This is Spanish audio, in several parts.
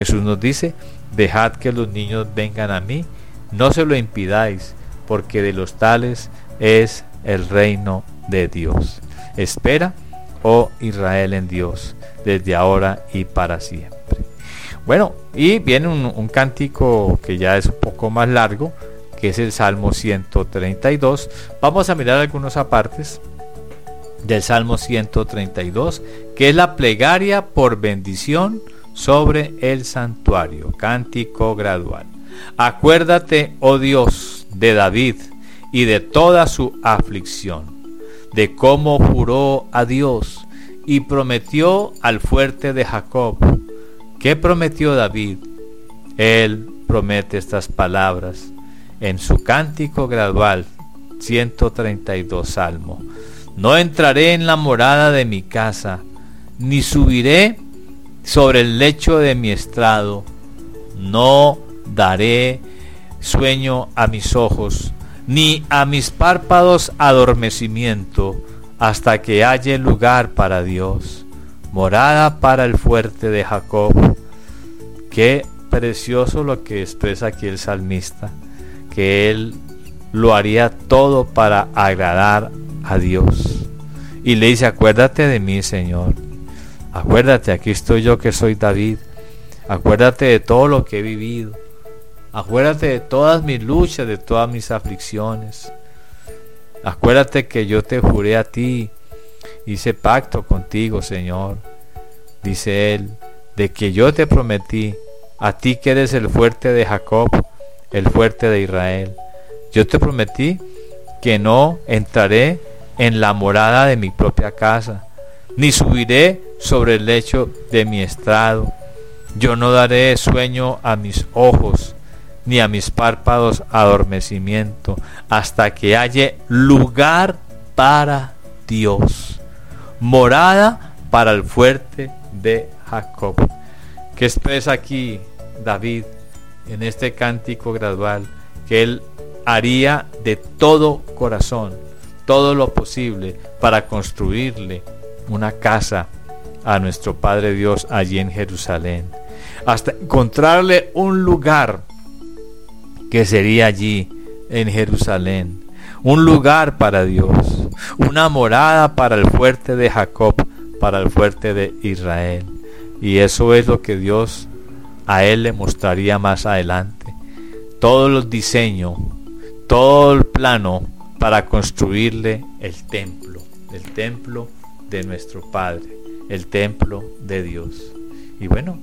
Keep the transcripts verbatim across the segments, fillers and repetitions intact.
Jesús nos dice: dejad que los niños vengan a mí, no se lo impidáis, porque de los tales es el reino de Dios. Espera, oh Israel, en Dios, desde ahora y para siempre. Bueno, y viene un, un cántico que ya es un poco más largo, que es el Salmo ciento treinta y dos. Vamos a mirar algunos apartes del Salmo ciento treinta y dos, que es la plegaria por bendición sobre el santuario. Cántico gradual. Acuérdate, oh Dios, de David y de toda su aflicción, de cómo juró a Dios y prometió al fuerte de Jacob. ¿Qué prometió David? Él promete estas palabras en su cántico gradual, ciento treinta y dos Salmo. No entraré en la morada de mi casa, ni subiré sobre el lecho de mi estrado. No daré sueño a mis ojos, ni a mis párpados adormecimiento, hasta que haya lugar para Dios, morada para el fuerte de Jacob. Qué precioso lo que expresa aquí el salmista, que él lo haría todo para agradar a Dios. Y le dice: acuérdate de mí, Señor. Acuérdate, aquí estoy yo que soy David. Acuérdate de todo lo que he vivido. Acuérdate de todas mis luchas, de todas mis aflicciones. Acuérdate que yo te juré a ti, hice pacto contigo, Señor. Dice él, de que yo te prometí, a ti que eres el fuerte de Jacob, el fuerte de Israel. Yo te prometí que no entraré en la morada de mi propia casa, ni subiré sobre el lecho de mi estrado. Yo no daré sueño a mis ojos, ni a mis párpados adormecimiento, hasta que haya lugar para Dios, morada para el fuerte de Jacob. ¿Qué expresa aquí David en este cántico gradual? Que él haría de todo corazón todo lo posible para construirle una casa a nuestro Padre Dios allí en Jerusalén, hasta encontrarle un lugar que sería allí en Jerusalén, un lugar para Dios, una morada para el fuerte de Jacob, para el fuerte de Israel. Y eso es lo que Dios a él le mostraría más adelante. Todo el diseño, todo el plano para construirle el templo, el templo de nuestro Padre, el templo de Dios. Y bueno,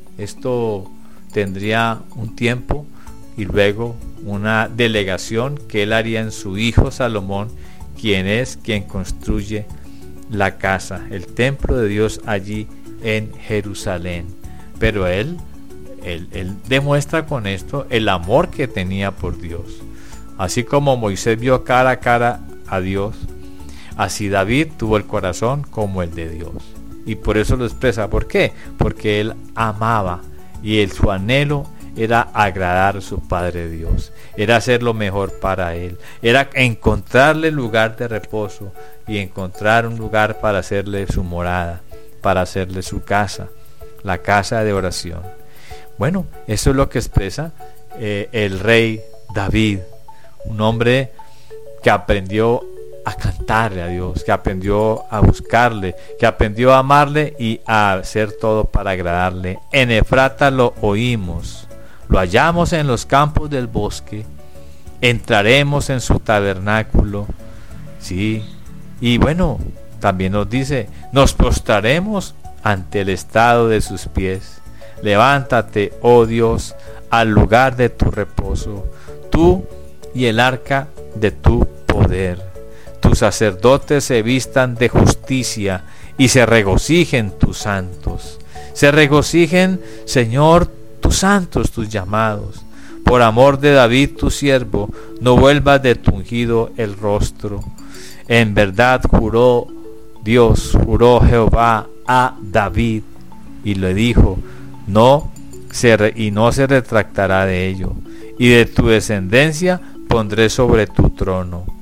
esto tendría un tiempo y luego una delegación que él haría en su hijo Salomón, quien es quien construye la casa, el templo de Dios allí en Jerusalén. Pero él, él, él demuestra con esto el amor que tenía por Dios. Así como Moisés vio cara a cara a Dios, así David tuvo el corazón como el de Dios. Y por eso lo expresa. ¿Por qué? Porque él amaba y el, su anhelo era agradar a su Padre Dios, era hacer lo mejor para él, era encontrarle lugar de reposo y encontrar un lugar para hacerle su morada, para hacerle su casa, la casa de oración. Bueno, eso es lo que expresa eh, el rey David, un hombre que aprendió a cantarle a Dios, que aprendió a buscarle, que aprendió a amarle y a hacer todo para agradarle. En Efrata lo oímos, lo hallamos en los campos del bosque, entraremos en su tabernáculo. Sí, y bueno, también nos dice, nos postraremos ante el estrado de sus pies. Levántate, oh Dios, al lugar de tu reposo, tú y el arca de tu poder. Tus sacerdotes se vistan de justicia y se regocijen tus santos. Se regocijen, Señor, tus santos, tus llamados. Por amor de David tu siervo, no vuelvas de tu ungido el rostro. En verdad juró Dios, juró Jehová a David y le dijo, no se re, y no se retractará de ello, y de tu descendencia pondré sobre tu trono.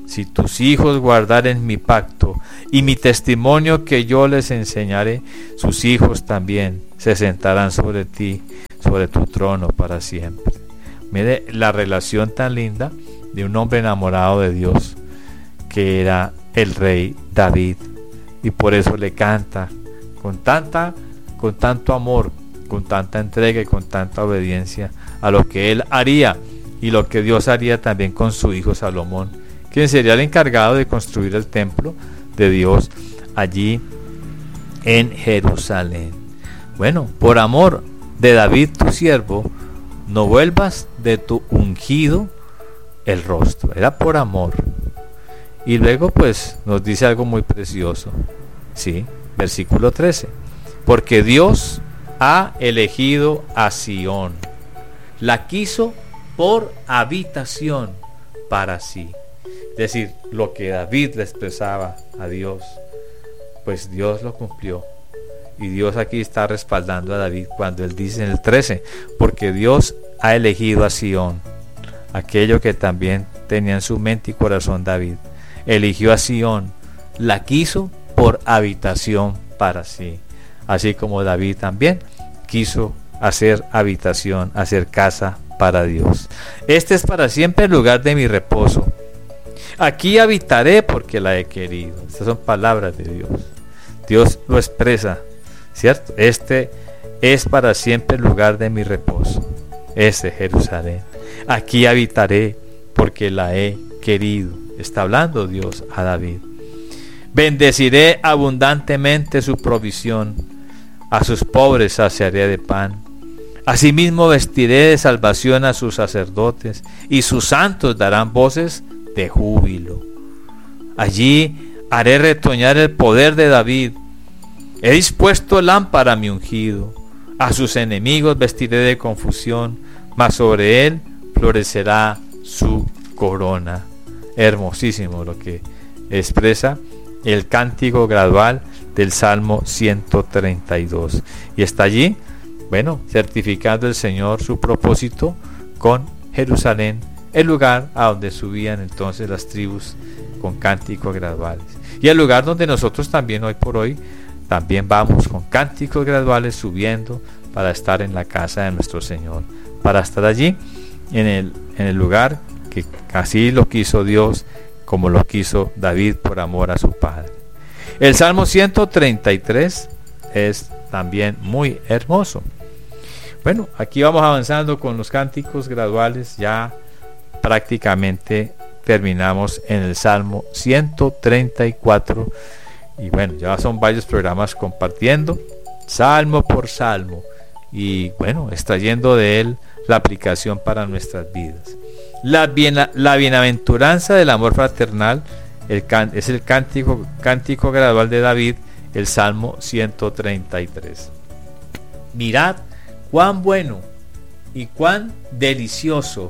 si tus hijos guardaren mi pacto y mi testimonio que yo les enseñaré, sus hijos también se sentarán sobre ti, sobre tu trono para siempre. Mire la relación tan linda de un hombre enamorado de Dios, que era el rey David, y por eso le canta con tanta, con tanto amor, con tanta entrega y con tanta obediencia a lo que él haría y lo que Dios haría también con su hijo Salomón, quien sería el encargado de construir el templo de Dios allí en Jerusalén. Bueno, por amor de David tu siervo, no vuelvas de tu ungido el rostro. Era por amor. Y luego pues nos dice algo muy precioso, ¿sí? Versículo trece. Porque Dios ha elegido a Sión, la quiso por habitación para sí. Es decir, lo que David le expresaba a Dios, pues Dios lo cumplió. Y Dios aquí está respaldando a David cuando él dice en el trece, porque Dios ha elegido a Sión, aquello que también tenía en su mente y corazón David. Eligió a Sión, la quiso por habitación para sí. Así como David también quiso hacer habitación, hacer casa para Dios. Este es para siempre el lugar de mi reposo. Aquí habitaré porque la he querido. Estas son palabras de Dios. Dios lo expresa, ¿cierto? Este es para siempre el lugar de mi reposo. Este Jerusalén. Aquí habitaré porque la he querido. Está hablando Dios a David. Bendeciré abundantemente su provisión. A sus pobres saciaré de pan. Asimismo vestiré de salvación a sus sacerdotes, y sus santos darán voces de júbilo. Allí haré retoñar el poder de David. He dispuesto lámpara a mi ungido. A sus enemigos vestiré de confusión, mas sobre él florecerá su corona. Hermosísimo lo que expresa el cántico gradual del Salmo ciento treinta y dos. Y está allí, bueno, certificando el Señor su propósito con Jerusalén, el lugar a donde subían entonces las tribus con cánticos graduales. Y el lugar donde nosotros también hoy por hoy también vamos con cánticos graduales subiendo para estar en la casa de nuestro Señor, para estar allí en el, en el lugar que así lo quiso Dios, como lo quiso David por amor a su Padre. El Salmo ciento treinta y tres es también muy hermoso. Bueno, aquí vamos avanzando con los cánticos graduales, ya prácticamente terminamos en el Salmo ciento treinta y cuatro, y bueno, ya son varios programas compartiendo salmo por salmo y bueno, extrayendo de él la aplicación para nuestras vidas. La, bien, la bienaventuranza del amor fraternal el can, es el cántico, cántico gradual de David, el Salmo ciento treinta y tres. Mirad cuán bueno y cuán delicioso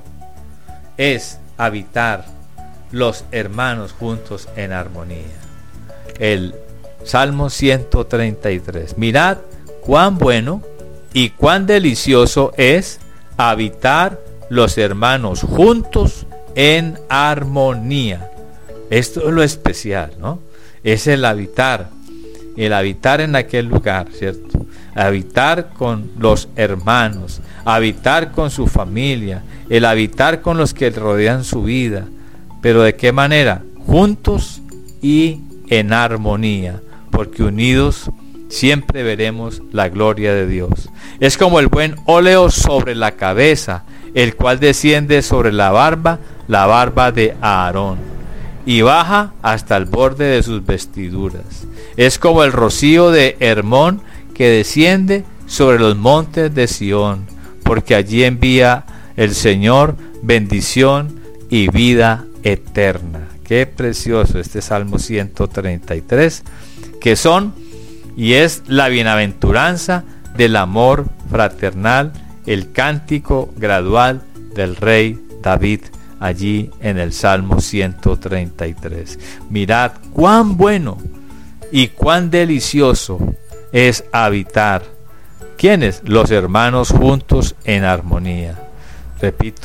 es habitar los hermanos juntos en armonía. El Salmo ciento treinta y tres. Mirad cuán bueno y cuán delicioso es habitar los hermanos juntos en armonía. Esto es lo especial, ¿no? Es el habitar, el habitar en aquel lugar, ¿cierto? Habitar con los hermanos, habitar con su familia, el habitar con los que rodean su vida. Pero ¿de qué manera? Juntos y en armonía, porque unidos siempre veremos la gloria de Dios. Es como el buen óleo sobre la cabeza, el cual desciende sobre la barba, la barba de Aarón, y baja hasta el borde de sus vestiduras. Es como el rocío de Hermón que desciende sobre los montes de Sión, porque allí envía el Señor bendición y vida eterna. Qué precioso este Salmo ciento treinta y tres, que son y es la bienaventuranza del amor fraternal, el cántico gradual del rey David allí en el Salmo ciento treinta y tres. Mirad cuán bueno y cuán delicioso es habitar. ¿Quiénes? Los hermanos juntos en armonía. Repito,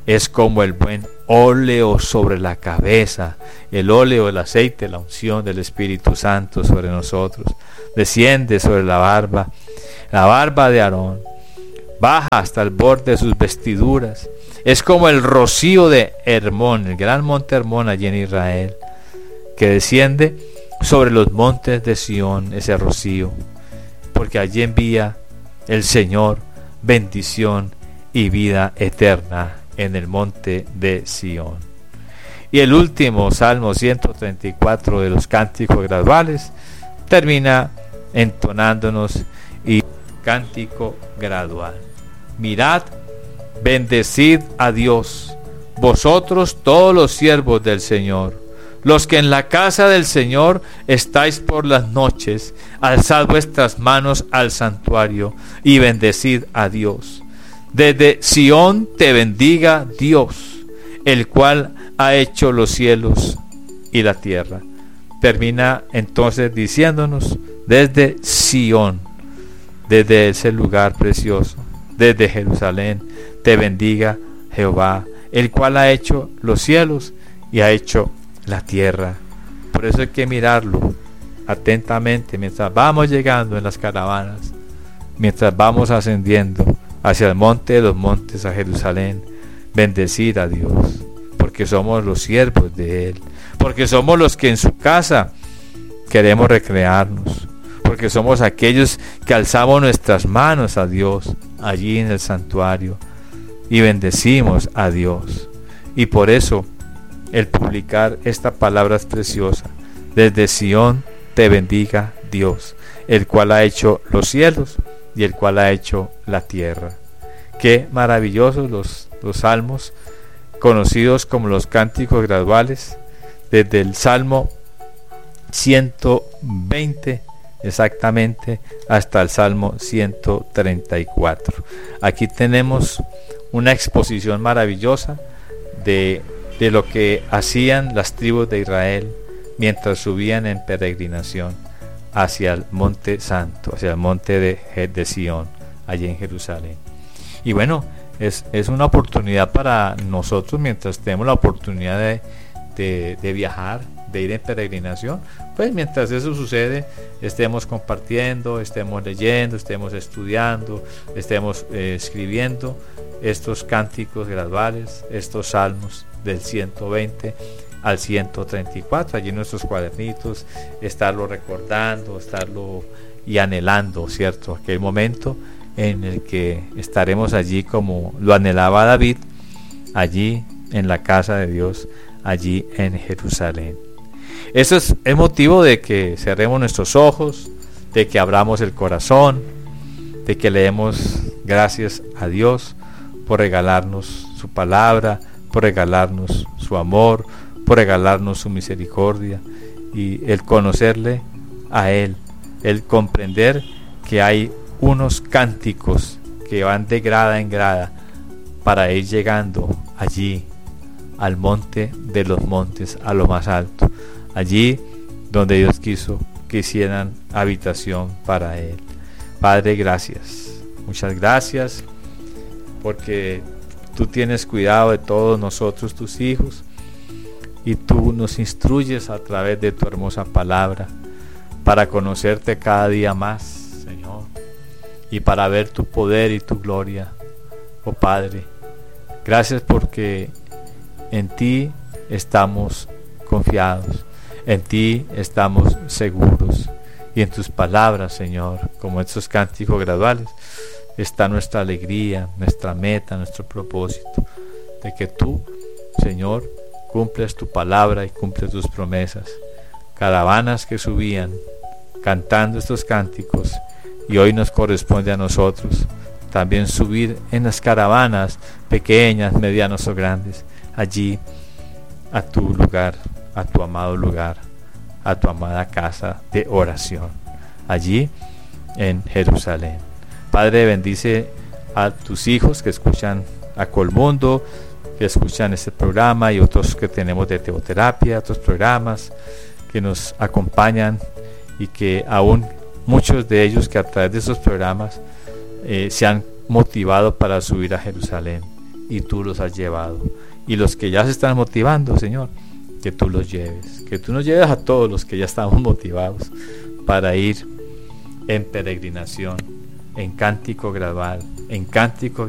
es como el buen óleo sobre la cabeza, el óleo, el aceite, la unción del Espíritu Santo sobre nosotros. Desciende sobre la barba, la barba de Aarón, baja hasta el borde de sus vestiduras. Es como el rocío de Hermón, el gran monte Hermón allí en Israel, que desciende sobre los montes de Sión, ese rocío, porque allí envía el Señor bendición y vida eterna en el monte de Sión. Y el último Salmo ciento treinta y cuatro de los cánticos graduales termina entonándonos y cántico gradual. Mirad, bendecid a Dios, vosotros todos los siervos del Señor, los que en la casa del Señor estáis por las noches, alzad vuestras manos al santuario y bendecid a Dios. Desde Sión te bendiga Dios, el cual ha hecho los cielos y la tierra. Termina entonces diciéndonos, desde Sión, desde ese lugar precioso, desde Jerusalén, te bendiga Jehová, el cual ha hecho los cielos y ha hecho la tierra. Por eso hay que mirarlo atentamente mientras vamos llegando en las caravanas, mientras vamos ascendiendo hacia el monte de los montes, a Jerusalén. Bendecir a Dios, porque somos los siervos de Él, porque somos los que en su casa queremos recrearnos, porque somos aquellos que alzamos nuestras manos a Dios allí en el santuario y bendecimos a Dios. Y por eso el publicar esta palabra es preciosa. Desde Sión te bendiga Dios, el cual ha hecho los cielos y el cual ha hecho la tierra. Qué maravillosos los, los salmos, conocidos como los cánticos graduales, desde el Salmo ciento veinte exactamente hasta el Salmo ciento treinta y cuatro. Aquí tenemos una exposición maravillosa de, de lo que hacían las tribus de Israel mientras subían en peregrinación hacia el monte santo, hacia el monte de, de Sión, allí en Jerusalén. Y bueno, es, es una oportunidad para nosotros, mientras tenemos la oportunidad de, de, de viajar, de ir en peregrinación, pues mientras eso sucede, estemos compartiendo, estemos leyendo, estemos estudiando, estemos eh, escribiendo estos cánticos graduales, estos salmos del ciento veinte al ciento treinta y cuatro, allí en nuestros cuadernitos, estarlo recordando, estarlo y anhelando, ¿cierto? Aquel momento en el que estaremos allí como lo anhelaba David, allí en la casa de Dios, allí en Jerusalén. Eso es el motivo de que cerremos nuestros ojos, de que abramos el corazón, de que le demos gracias a Dios por regalarnos su palabra, por regalarnos su amor, por regalarnos su misericordia y el conocerle a Él, el comprender que hay unos cánticos que van de grada en grada para ir llegando allí al monte de los montes, a lo más alto, allí donde Dios quiso que hicieran habitación para Él. Padre, gracias, muchas gracias, porque tú tienes cuidado de todos nosotros, tus hijos, y tú nos instruyes a través de tu hermosa palabra para conocerte cada día más, Señor, y para ver tu poder y tu gloria, oh Padre. Gracias porque en ti estamos confiados, en ti estamos seguros, y en tus palabras, Señor, como estos cánticos graduales, está nuestra alegría, nuestra meta, nuestro propósito, de que tú, Señor, cumples tu palabra y cumples tus promesas. Caravanas que subían cantando estos cánticos, y hoy nos corresponde a nosotros también subir en las caravanas pequeñas, medianas o grandes, allí a tu lugar, a tu amado lugar, a tu amada casa de oración, allí en Jerusalén. Padre, bendice a tus hijos que escuchan a Colmundo, que escuchan este programa, y otros que tenemos de teoterapia, otros programas que nos acompañan, y que aún muchos de ellos que a través de esos programas eh, se han motivado para subir a Jerusalén. y tú los has llevado. Y los que ya se están motivando, Señor, que tú los lleves, que tú nos lleves a todos los que ya estamos motivados para ir en peregrinación, en cántico gradual, en cántico